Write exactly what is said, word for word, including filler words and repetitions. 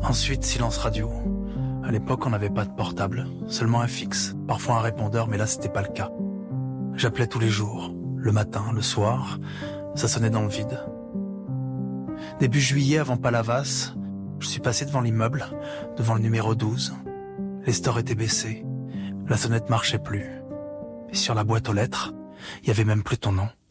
Ensuite, silence radio. À l'époque, on n'avait pas de portable, seulement un fixe, parfois un répondeur, mais là, c'était pas le cas. J'appelais tous les jours, le matin, le soir, ça sonnait dans le vide. Début juillet, avant Palavas, je suis passé devant l'immeuble, devant le numéro douze. Les stores étaient baissés, la sonnette marchait plus. Et sur la boîte aux lettres, il y avait même plus ton nom.